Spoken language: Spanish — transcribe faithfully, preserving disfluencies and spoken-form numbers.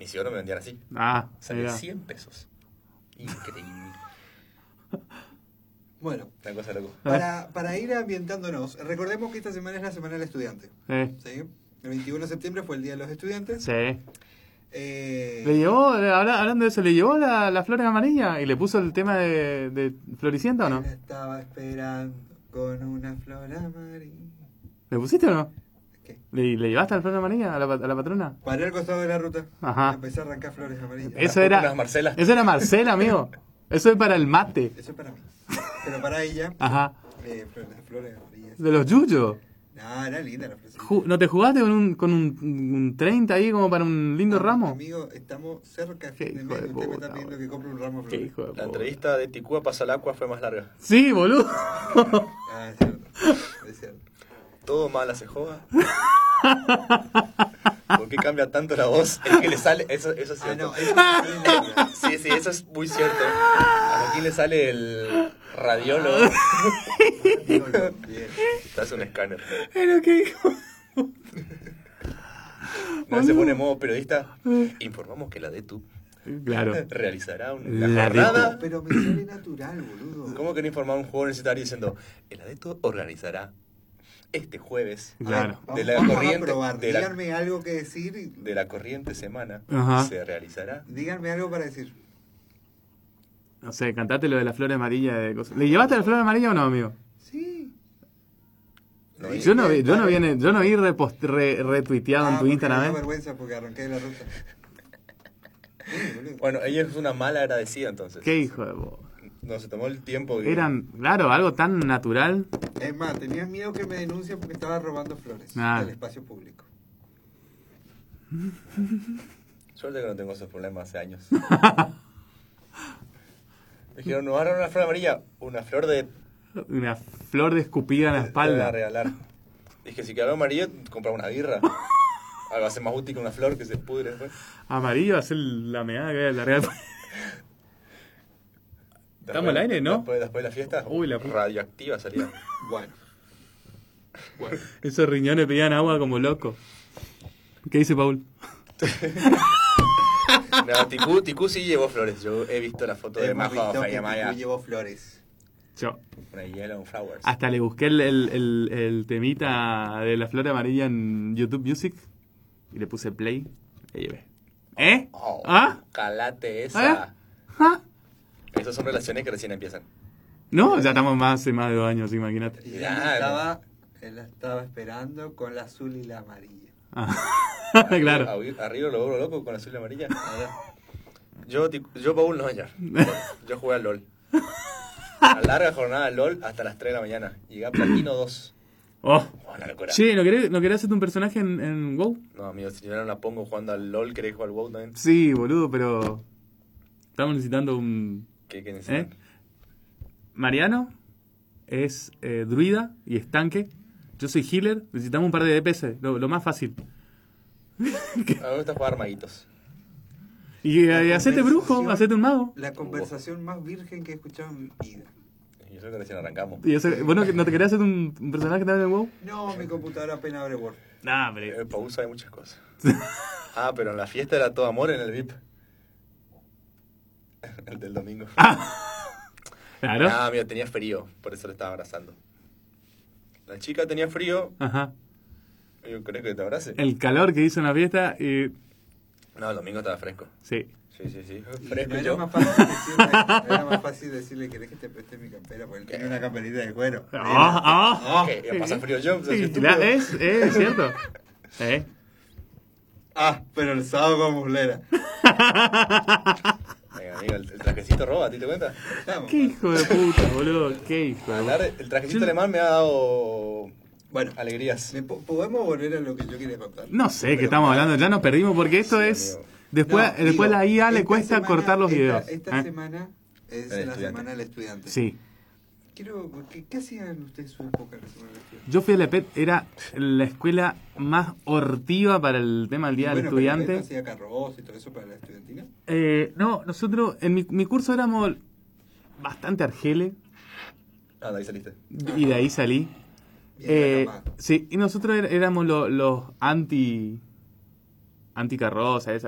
inició no me vendían así. Ah, Sale mira. cien pesos. Increíble. Bueno, Una cosa loco. para, para ir ambientándonos, recordemos que esta semana es la Semana del Estudiante. Eh, ¿Sí? El veintiuno de septiembre fue el Día de los Estudiantes. sí. Eh, Le llevó, habla- hablando de eso, ¿le llevó la, las flores amarillas y le puso el tema de, de Floricienta o no? la estaba esperando con una flor amarilla. ¿Le pusiste o no? ¿Qué? ¿Le, le llevaste la flor amarilla a la, a la patrona? Paré al costado de la ruta. Ajá. Empecé a arrancar flores amarillas. Eso Unas era, Marcela. eso era Marcela, amigo. Eso es para el mate. Eso es para mí. Pero para ella, Ajá. eh, flores, flores amarillas. De los yuyos. No, era linda la flor. Ju- ¿No te jugaste con un, con un, un treinta ahí como para un lindo ramo? Amigo, estamos cerca de Qué fin de hijo mes de y usted me puta, está pidiendo boludo. que compre un ramo de Qué flores. hijo de La puta. entrevista de Ticúa pasa al agua fue más larga. Sí, boludo. Ah, es cierto. Es cierto. Todo mal hace joda. ¿Por qué cambia tanto la voz? Es que le sale. Eso, eso es Ah, cierto. no, eso es linda. Sí, sí, eso es muy cierto. A Joaquín le sale el radiólogo. Bien. Te hace un escáner. Pero qué hijo. No se pone en modo periodista. Informamos que la D E T U Claro. realizará una La jornada. Pero me sale natural, boludo. ¿Cómo que no informar a un juego universitario diciendo el A D E T U organizará este jueves Claro. Vamos, de la vamos corriente a probar. de la, Díganme algo que decir. y- de la corriente semana Ajá. se realizará? Díganme algo para decir. No sé, cantate lo de la flor amarilla de cosas. ¿Le llevaste la flor amarilla o no, amigo? Sí. No, Sí, Yo no vi, yo no vale. vi, en- yo no vi repost, re- retuiteado Ah, en tu porque Instagram, me da ¿eh? vergüenza porque arranqué de la ruta. Sí, boludo. Bueno, ella es una mala agradecida entonces. Qué hijo de vos. No se tomó el tiempo. que- Eran, claro, algo tan natural. Es más, tenía miedo que me denuncien porque estaba robando flores Ah. del espacio público. Suerte que no tengo esos problemas hace años. Dijeron, nos van a dar una flor amarilla. Una flor de... Una flor de escupida en la Te van a espalda. regalar. Dije, si quiero algo amarillo, compra una birra. Algo va a ser más útil que una flor que se pudre después. Amarillo, hacer la meada que hay en la real. ¿Estamos al aire, no? Después, después de la fiesta, Uy, la puta. radioactiva salía. Bueno. Bueno. Esos riñones pedían agua como loco. ¿Qué dice Paul? No, Ticú, Ticú sí llevó flores. Yo he visto la foto de Hemos Majo visto que Fayamaya. Ticu llevó flores. Yo. Una Yellow Flowers. Hasta le busqué el, el, el, el temita de la flor amarilla en YouTube Music y le puse play y llevé. ¿Eh? Oh, ¿Ah? Calate esa. ¿Eh? ¿Ah? Esas son relaciones que recién empiezan. No, ya estamos más hace más de dos años, imagínate. Y él Claro. estaba, él la estaba esperando con la azul y la amarilla. Ah. claro. Arriba, arriba lo vuelvo loco con azul y amarilla. Yo, Tic- yo Paul, no, ya. Yo jugué al LOL. A larga jornada de LOL hasta las tres de la mañana. Llegué a Platino dos. Oh. Oh, una locura. Che, ¿no querés, ¿no querés hacerte un personaje en, en WoW? No, amigo, si yo no la pongo jugando al LOL, ¿querés jugar al WoW también? Sí, boludo, pero estamos necesitando un... ¿Qué, qué necesitan? ¿Eh? Mariano es eh, druida y es tanque. Yo soy healer. Necesitamos un par de D P S, lo, lo más fácil. A mí me gusta jugar maguitos. Y, La y hacete brujo, conversación- hacete un mago. La conversación más virgen que he escuchado en mi vida. Y eso que recién arrancamos. Y hacer- bueno, ¿no te querés hacer un, un personaje también en WoW? No, mi computadora apenas abre Word. Nah, hombre. El Paul sabe muchas cosas. Ah, pero en la fiesta era todo amor en el V I P. El del domingo. Claro. Ah, mira, tenía frío, por eso le estaba abrazando. La chica tenía frío, Ajá. yo creo que te abrace. El calor que hizo en la fiesta y... No, el domingo estaba fresco. Sí. Sí, sí, sí. Y Fresco no y era yo. más fácil decirle, no era más fácil decirle, ¿querés que te preste mi campera? Porque él tiene una camperita de cuero. Ah, ah. ¿Qué? ¿Iba a pasar frío yo? ¿Soy Sí, estúpido? la- es, es cierto. ¿Eh? Ah, pero el sábado con muslera. Venga, amigo, el, el trajecito roba, ¿a ti te cuenta? Vamos. Qué hijo de puta, boludo. Qué hijo de Hablar, puta. el trajecito alemán me ha dado Bueno, alegrías. ¿me po- ¿podemos volver a lo que yo quería contar? No sé qué Pero- estamos hablando, ya nos perdimos porque esto Sí, es... amigo. Después, No, después digo, la I A le esta cuesta semana- cortar los esta- videos. Esta ¿eh? semana es El la estudiante. semana del estudiante. Sí. Quiero, ¿qué, qué hacían ustedes en su época en la semana del estudiante? Yo fui a la E P E T, era la escuela más hortiva para el tema del Día Bueno, del pero Estudiante. ¿esto hacía carroza y todo eso para la estudiantina? Eh, no, nosotros, en mi, mi curso éramos bastante argele Ah, de ahí saliste. y de ahí salí. Bien, Eh, la cama. sí, y nosotros er- éramos lo- los anti anti carroza, esa